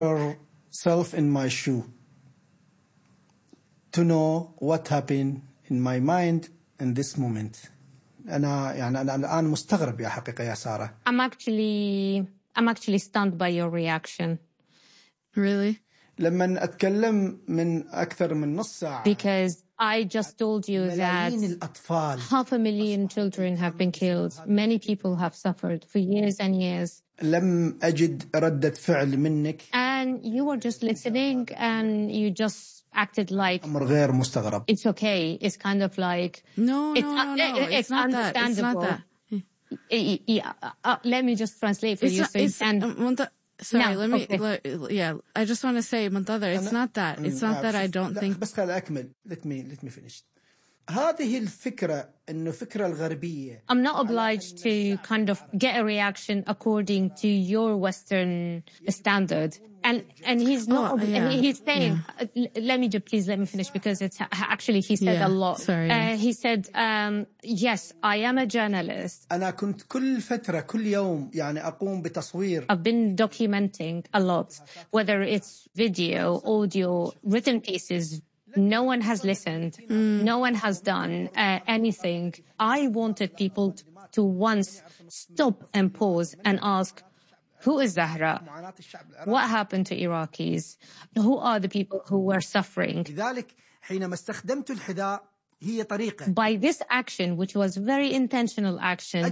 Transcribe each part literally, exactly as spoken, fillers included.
yourself in my shoe to know what happened in my mind in this moment. أنا يعني أنا الآن مستغرب يا حقيقة يا سارة. I'm actually I'm actually stunned by your reaction. Really? لما أتكلم من أكثر من نص ساعة. Because I just told you that half a million children have been killed. Many people have suffered for years and years. لم أجد ردة فعل منك. And you were just listening and you just acted like أمر غير مستغرب. It's okay. It's kind of like no, it's, no, no, no. It's, it's not understandable. That. It's not that. Yeah, uh, let me just translate for it's you. Not, so it's, and um, sorry, no, let me. okay. Let, yeah, I just want to say, Muntadhar, it's not that. It's not that I don't think. بس خليني أكمل. Let me let me finish. هذه الفكرة إنه فكرة الغربية. I'm not obliged to kind of get a reaction according to your Western standard. And and he's not. Oh, yeah. And he's saying, yeah. uh, let me just please let me finish because it's actually he said yeah, a lot. Sorry. Uh, he said, um, yes, I am a journalist. أنا كنت كل فترة كل يوم يعني أقوم بتصوير. I've been documenting a lot, whether it's video, audio, written pieces. No one has listened. Mm. No one has done uh, anything. I wanted people to, to once stop and pause and ask, who is Zahra? What happened to Iraqis? Who are the people who were suffering? By this action, which was very intentional action,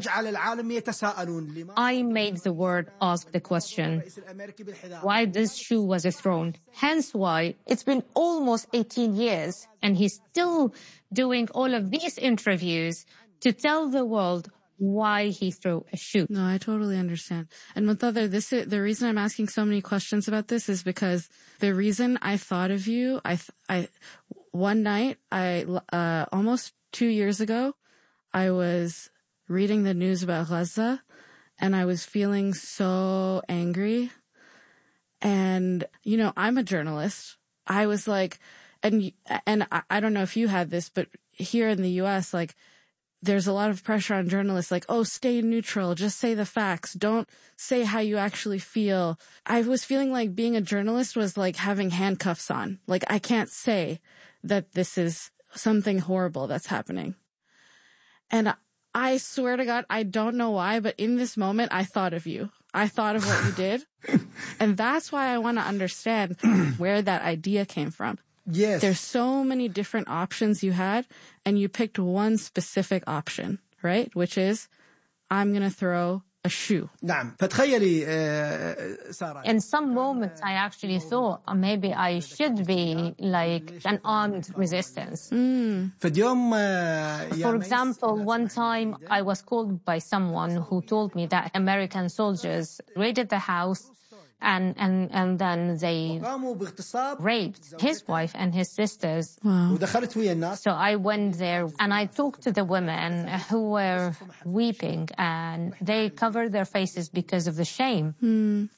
I made the world ask the question, why this shoe was thrown. Hence why it's been almost eighteen years and he's still doing all of these interviews to tell the world why he threw a shoe. No, I totally understand. And Muntadhar, this is the reason I'm asking so many questions about this is because the reason I thought of you, I, I, one night, I, uh, almost two years ago, I was reading the news about Gaza and I was feeling so angry. And, you know, I'm a journalist. I was like, and, and I, I don't know if you had this, but here in the U S, like, there's a lot of pressure on journalists, like, oh, stay neutral, just say the facts, don't say how you actually feel. I was feeling like being a journalist was like having handcuffs on. Like, I can't say that this is something horrible that's happening. And I swear to God, I don't know why, but in this moment, I thought of you. I thought of what you did. And that's why I want to understand where that idea came from. Yes. There's so many different options you had, and you picked one specific option, right? Which is, I'm going to throw a shoe. نعم. فتخيلي سارة. In some moments, I actually thought oh, maybe I should be like an armed resistance. Mm. For example, one time I was called by someone who told me that American soldiers raided the house And, and, and then they raped his wife and his sisters. Wow. So I went there and I talked to the women who were weeping and they covered their faces because of the shame. Mm.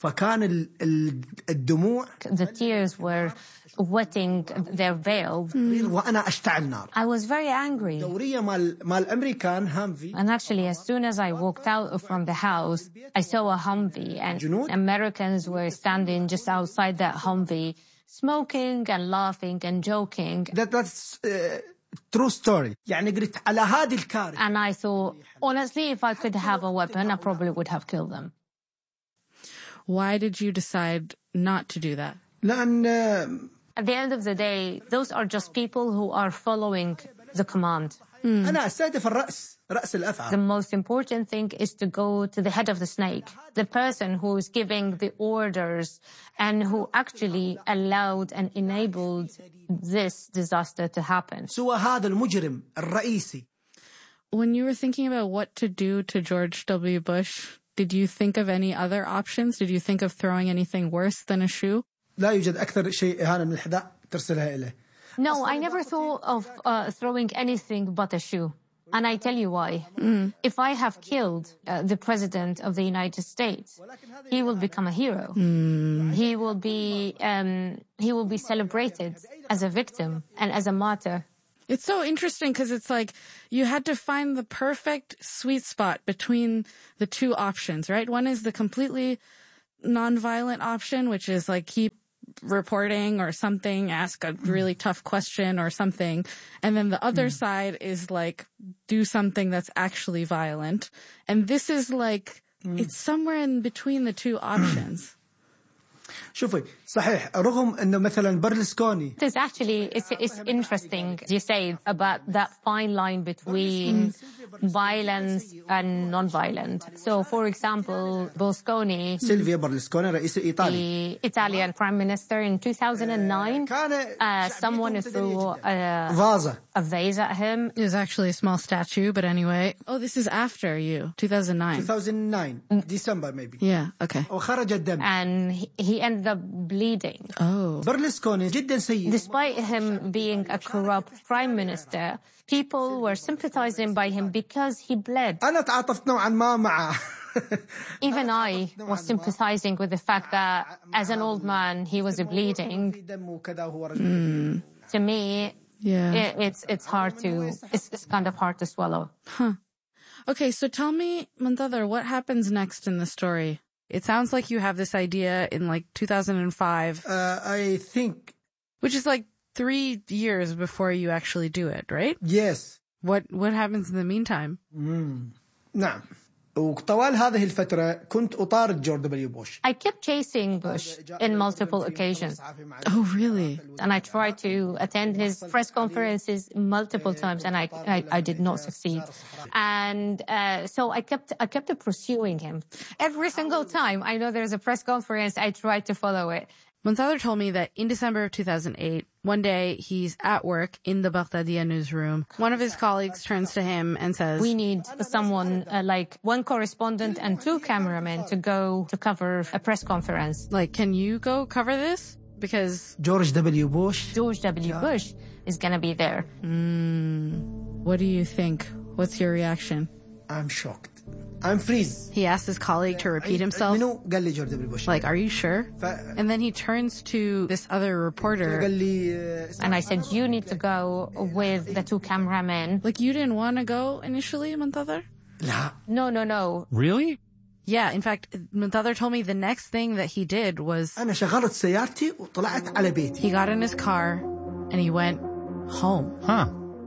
The tears were wetting their veil. Mm. I was very angry. And actually, as soon as I walked out from the house, I saw a Humvee and Americans were standing just outside that Humvee, smoking and laughing and joking. That, that's uh, true story. And I thought, honestly, if I could have a weapon, I probably would have killed them. Why did you decide not to do that? لأن At the end of the day, those are just people who are following the command. Mm. أنا أستهدف الرأس رأس الأفعى. The most important thing is to go to the head of the snake, the person who is giving the orders and who actually allowed and enabled this disaster to happen. سوى هذا المجرم الرئيسي. When you were thinking about what to do to George W. Bush, did you think of any other options? Did you think of throwing anything worse than a shoe? لا يوجد أكثر شيء إهانة من الحذاء ترسلها إليه. No, I never thought of uh, throwing anything but a shoe. And I tell you why. Mm. If I have killed uh, the president of the United States, he will become a hero. Mm. He will be um, he will be celebrated as a victim and as a martyr. It's so interesting because it's like you had to find the perfect sweet spot between the two options, right? One is the completely nonviolent option, which is like keep reporting or something, ask a really tough question or something. And then the other mm. side is like do something that's actually violent. And this is like, mm. it's somewhere in between the two options. شوفي صحيح رغم انه مثلا برلسكوني. It's actually it's it's interesting you say about that fine line between violence and non-violent. So for example, Berlusconi, Silvio Berlusconi رئيس إيطاليا, the Italian prime minister in two thousand nine, uh, someone threw a vase a vase at him. It was actually a small statue, but anyway. Oh, this is after you, two thousand nine. two thousand nine, December maybe. Yeah, okay. وخرج الدم. And he, he ended up bleeding. Oh. Berlusconi جدا سيء. Despite him being a corrupt prime minister, people were sympathizing by him because he bled. أنا تعاطفت نوعا ما معه. Even I was sympathizing with the fact that as an old man, he was bleeding. Mm. To me, yeah, it, it's it's hard to, it's, it's kind of hard to swallow. Huh. Okay, so tell me, Muntadhar, what happens next in the story? It sounds like you have this idea in like two thousand five. Uh, I think. Which is like three years before you actually do it, right? Yes. What what happens in the meantime? Mm. نعم. وطوال هذه الفترة كنت أطارد جورج دبليو بوش. I kept chasing Bush in multiple occasions. Oh, really? And I tried to attend his press conferences multiple times, and I I, I did not succeed. And uh, so I kept I kept pursuing him every single time. I know there's a press conference. I tried to follow it. Muntadhar told me that in December of two thousand eight, one day he's at work in the Baghdadiya newsroom. One of his colleagues turns to him and says, "We need someone uh, like one correspondent and two cameramen to go to cover a press conference. Like, can you go cover this? Because George W. Bush. George W. Bush is going to be there." Mm, what do you think? What's your reaction? I'm shocked. I'm freeze. He asked his colleague to repeat himself. Like, are you sure? And then he turns to this other reporter. And I said, you need to go with the two cameramen. Like, you didn't want to go initially, Muntadhar? No, no, no. Really? Yeah, in fact, Muntadhar told me the next thing that he did was he got in his car and he went home. Huh.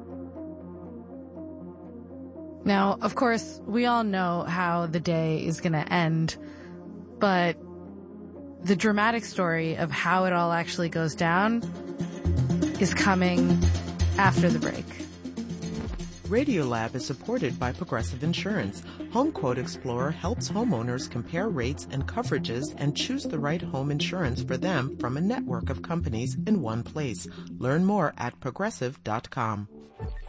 Now, of course, we all know how the day is going to end, but the dramatic story of how it all actually goes down is coming after the break. Radiolab is supported by Progressive Insurance. HomeQuote Explorer helps homeowners compare rates and coverages and choose the right home insurance for them from a network of companies in one place. Learn more at progressive dot com.